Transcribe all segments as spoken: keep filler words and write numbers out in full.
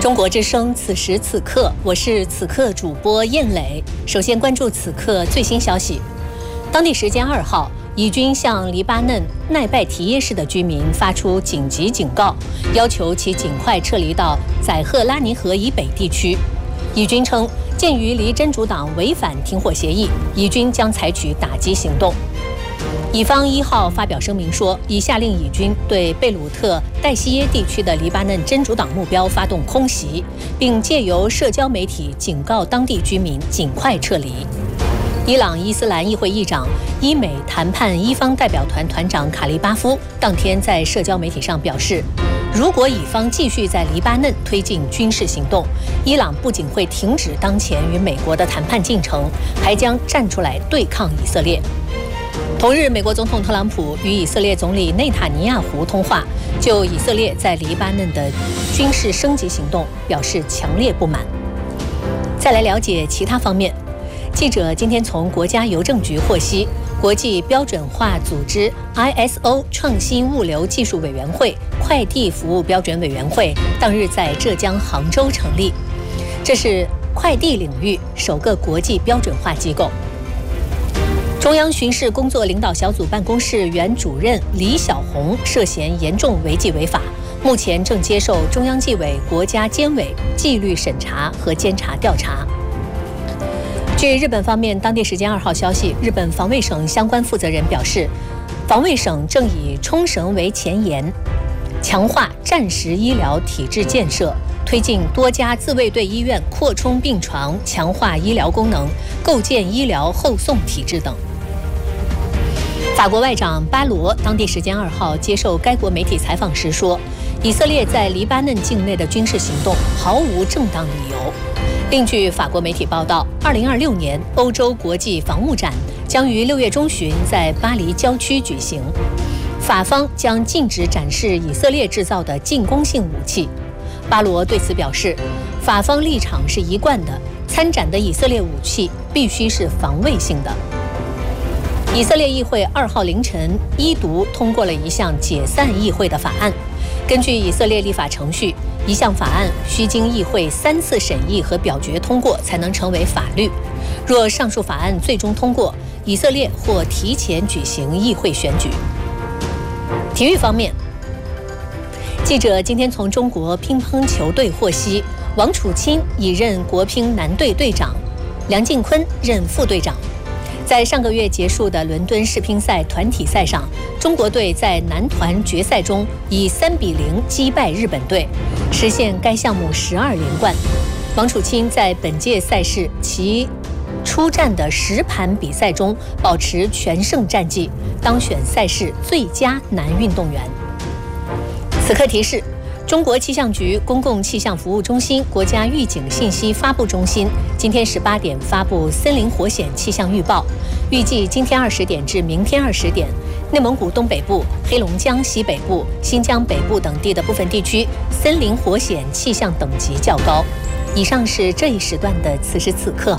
中国之声，此时此刻，我是此刻主播燕磊。首先关注此刻最新消息。当地时间二号，以军向黎巴嫩奈拜提耶市的居民发出紧急警告，要求其尽快撤离到载赫拉尼河以北地区。以军称，鉴于黎真主党违反停火协议，以军将采取打击行动。以方一号发表声明说，已下令以军对贝鲁特代西耶地区的黎巴嫩真主党目标发动空袭，并借由社交媒体警告当地居民尽快撤离。伊朗伊斯兰议会议长、伊美谈判一方代表团团长卡利巴夫当天在社交媒体上表示，如果以方继续在黎巴嫩推进军事行动，伊朗不仅会停止当前与美国的谈判进程，还将站出来对抗以色列。同日，美国总统特朗普与以色列总理内塔尼亚胡通话，就以色列在黎巴嫩的军事升级行动表示强烈不满。再来了解其他方面，记者今天从国家邮政局获悉，国际标准化组织 I S O 创新物流技术委员会快递服务标准委员会当日在浙江杭州成立，这是快递领域首个国际标准化机构。中央巡视工作领导小组办公室原主任李小红涉嫌严重违纪违法，目前正接受中央纪委国家监委纪律审查和监察调查。据日本方面当地时间二号消息，日本防卫省相关负责人表示，防卫省正以冲绳为前沿，强化战时医疗体制建设，推进多家自卫队医院扩充病床，强化医疗功能，构建医疗后送体制等。法国外长巴罗当地时间二号接受该国媒体采访时说，以色列在黎巴嫩境内的军事行动毫无正当理由。另据法国媒体报道，二零二六年欧洲国际防务展将于六月中旬在巴黎郊区举行，法方将禁止展示以色列制造的进攻性武器。巴罗对此表示，法方立场是一贯的，参展的以色列武器必须是防卫性的。以色列议会二号凌晨一读通过了一项解散议会的法案。根据以色列立法程序，一项法案需经议会三次审议和表决通过才能成为法律。若上述法案最终通过，以色列或提前举行议会选举。体育方面，记者今天从中国乒乓球队获悉，王楚钦已任国乒男队队长，梁靖昆任副队长。在上个月结束的伦敦世乒赛团体赛上，中国队在男团决赛中以三比零击败日本队，实现该项目十二连冠。王楚钦在本届赛事其出战的十盘比赛中保持全胜战绩，当选赛事最佳男运动员。此刻提示，中国气象局公共气象服务中心国家预警信息发布中心今天十八点发布森林火险气象预报，预计今天二十点至明天二十点，内蒙古东北部、黑龙江西北部、新疆北部等地的部分地区森林火险气象等级较高。以上是这一时段的此时此刻。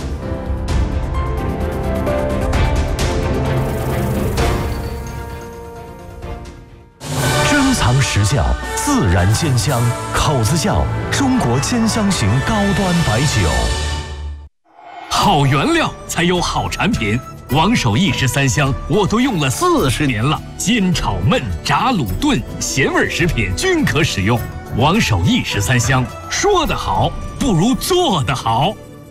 藏实窖，自然鲜香，口子窖，中国兼香型高端白酒。 好原料才有好产品，王守义十三香我都用了四十年了，煎炒焖炸卤炖咸味食品均可使用。王守义十三香，说得好不如做得好。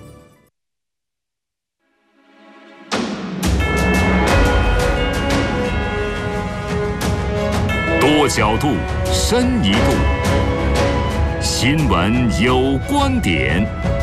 多角度，深一度。新闻有观点。